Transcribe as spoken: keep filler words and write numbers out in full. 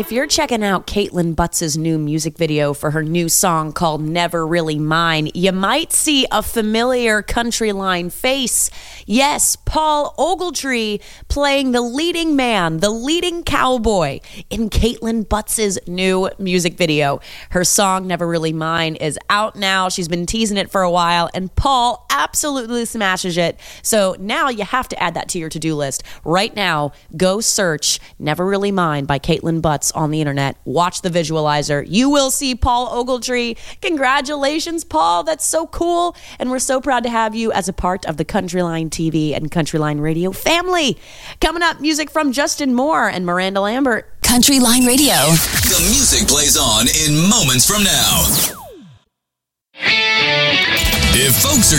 if you're checking out Caitlin Butts' new music video for her new song called Never Really Mine, you might see a familiar country line face. Yes, Paul Ogletree playing the leading man, the leading cowboy in Caitlin Butts' new music video. Her song Never Really Mine is out now. She's been teasing it for a while, and Paul absolutely smashes it. So now you have to add that to your to-do list. Right now, go search Never Really Mine by Caitlin Butts on the internet. Watch the visualizer. You will see Paul Ogletree. Congratulations, Paul. That's so cool. And we're so proud to have you as a part of the Countryline T V and Countryline Radio family. Coming up, music from Justin Moore and Miranda Lambert. Countryline Radio. The music plays on in moments from now. If folks are